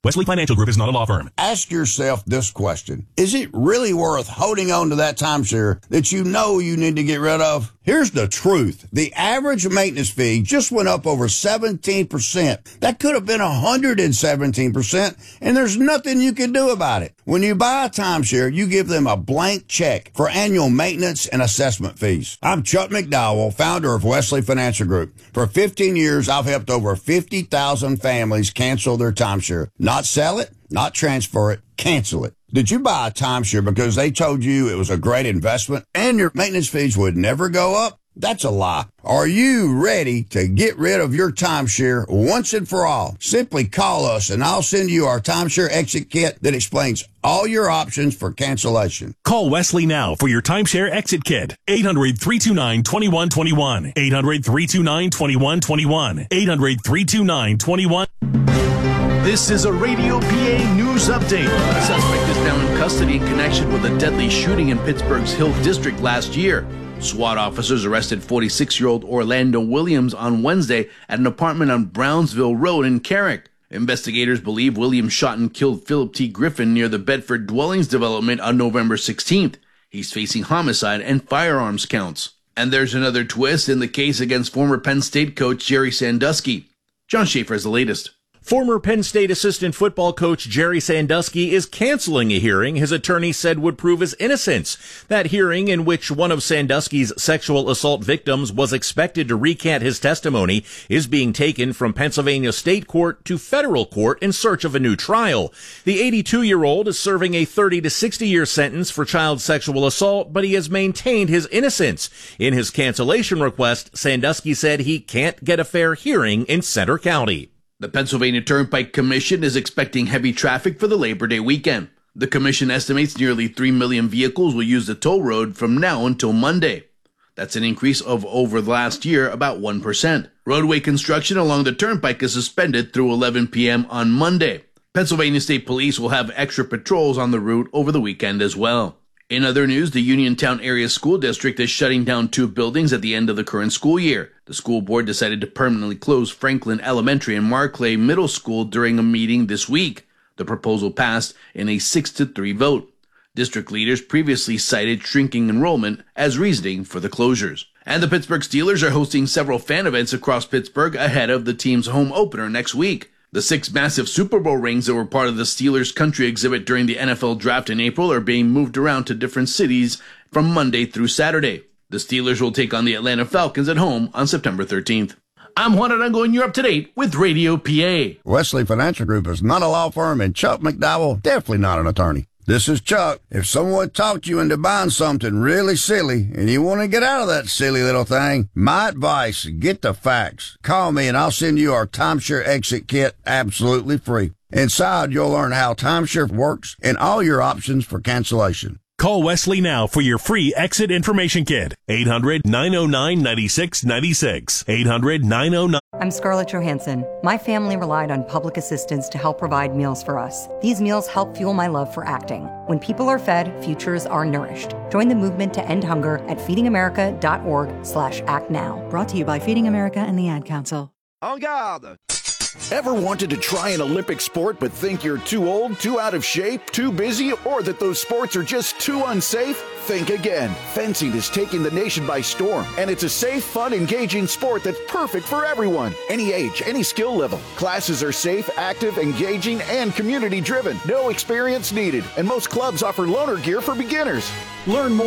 Wesley Financial Group is not a law firm. Ask yourself this question. Is it really worth holding on to that timeshare that you know you need to get rid of? Here's the truth. The average maintenance fee just went up over 17%. That could have been 117%, and there's nothing you can do about it. When you buy a timeshare, you give them a blank check for annual maintenance and assessment fees. I'm Chuck McDowell, founder of Wesley Financial Group. For 15 years, I've helped over 50,000 families cancel their timeshare. Not sell it, not transfer it, cancel it. Did you buy a timeshare because they told you it was a great investment and your maintenance fees would never go up? That's a lie. Are you ready to get rid of your timeshare once and for all? Simply call us and I'll send you our timeshare exit kit that explains all your options for cancellation. Call Wesley now for your timeshare exit kit. 800-329-2121. 800-329-2121. 800-329-2121. This is a Radio PA news update. A suspect is now in custody in connection with a deadly shooting in Pittsburgh's Hill District last year. SWAT officers arrested 46-year-old Orlando Williams on Wednesday at an apartment on Brownsville Road in Carrick. Investigators believe Williams shot and killed Philip T. Griffin near the Bedford Dwellings development on November 16th. He's facing homicide and firearms counts. And there's another twist in the case against former Penn State coach Jerry Sandusky. John Schaefer has the latest. Former Penn State assistant football coach Jerry Sandusky is canceling a hearing his attorney said would prove his innocence. That hearing, in which one of Sandusky's sexual assault victims was expected to recant his testimony, is being taken from Pennsylvania State Court to federal court in search of a new trial. The 82-year-old is serving a 30 to 60-year sentence for child sexual assault, but he has maintained his innocence. In his cancellation request, Sandusky said he can't get a fair hearing in Center County. The Pennsylvania Turnpike Commission is expecting heavy traffic for the Labor Day weekend. The commission estimates nearly 3 million vehicles will use the toll road from now until Monday. That's an increase of over the last year, about 1%. Roadway construction along the turnpike is suspended through 11 p.m. on Monday. Pennsylvania State Police will have extra patrols on the route over the weekend as well. In other news, the Uniontown Area School District is shutting down 2 buildings at the end of the current school year. The school board decided to permanently close Franklin Elementary and Marclay Middle School during a meeting this week. The proposal passed in a 6-3 vote. District leaders previously cited shrinking enrollment as reasoning for the closures. And the Pittsburgh Steelers are hosting several fan events across Pittsburgh ahead of the team's home opener next week. The 6 massive Super Bowl rings that were part of the Steelers country exhibit during the NFL draft in April are being moved around to different cities from Monday through Saturday. The Steelers will take on the Atlanta Falcons at home on September 13th. I'm Juan Arango, and you're up to date with Radio PA. Wesley Financial Group is not a law firm, and Chuck McDowell, definitely not an attorney. This is Chuck. If someone talked you into buying something really silly and you want to get out of that silly little thing, my advice, get the facts. Call me and I'll send you our timeshare exit kit absolutely free. Inside, you'll learn how timeshare works and all your options for cancellation. Call Wesley now for your free exit information kit. 800-909-9696. 800-909. I'm Scarlett Johansson. My family relied on public assistance to help provide meals for us. These meals help fuel my love for acting. When people are fed, futures are nourished. Join the movement to end hunger at feedingamerica.org/actnow. Brought to you by Feeding America and the Ad Council. En garde! Ever wanted to try an Olympic sport but think you're too old, too out of shape, too busy, or that those sports are just too unsafe? Think again. Fencing is taking the nation by storm, and it's a safe, fun, engaging sport that's perfect for everyone. Any age, any skill level. Classes are safe, active, engaging, and community-driven. No experience needed, and most clubs offer loaner gear for beginners. Learn more